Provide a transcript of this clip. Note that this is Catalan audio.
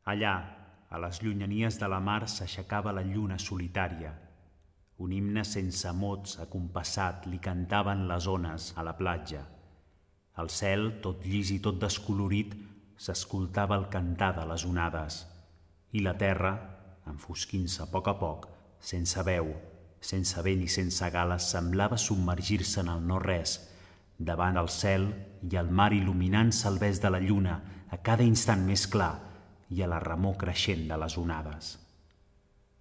Allà, a les llunyanies de la mar, s'aixecava la lluna solitària. Un himne sense mots, acompassat, li cantaven les ones a la platja. Al cel, tot llis i tot descolorit, s'escoltava el cantar de les onades. I la terra, enfosquint-se a poc, sense veu, sense vent i sense gales, semblava submergir-se en el no-res, davant el cel i el mar il·luminant-se al bes de la lluna, a cada instant més clar i a la remor creixent de les onades.